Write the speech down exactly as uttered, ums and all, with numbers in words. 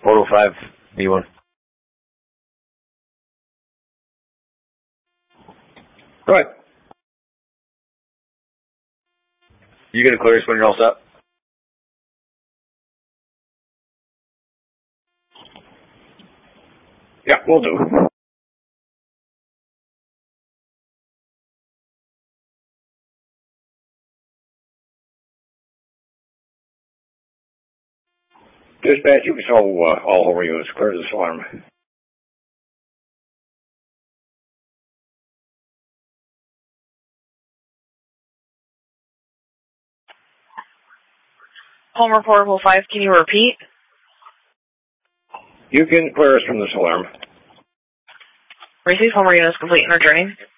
Portal five, B one. Go ahead. You get a clearance when you're all set? Yeah, we'll do. Dispatch, you can tell uh, all Homer units clear this alarm. Homer Portable five, can you repeat? You can clear us from this alarm. Receive Homer units complete and returning.